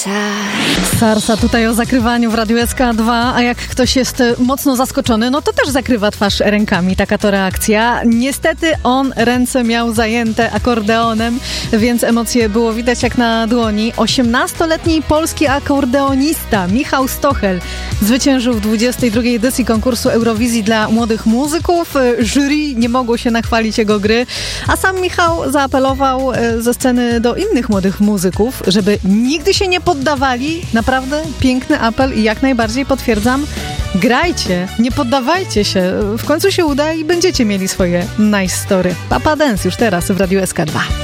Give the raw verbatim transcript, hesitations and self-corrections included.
Sarsa tutaj o zakrywaniu w Radiu S K dwa, a jak ktoś jest mocno zaskoczony, no to też zakrywa twarz rękami, taka to reakcja. Niestety on ręce miał zajęte akordeonem, więc emocje było widać jak na dłoni. osiemnastoletni polski akordeonista Michał Stochel zwyciężył w dwudziestej drugiej edycji konkursu Eurowizji dla młodych muzyków. Jury nie mogło się nachwalić jego gry, a sam Michał zaapelował ze sceny do innych młodych muzyków, żeby nigdy się nie poddawali. Naprawdę piękny apel i jak najbardziej potwierdzam, grajcie, nie poddawajcie się. W końcu się uda i będziecie mieli swoje nice story. Papa Dance już teraz w Radiu S K dwa.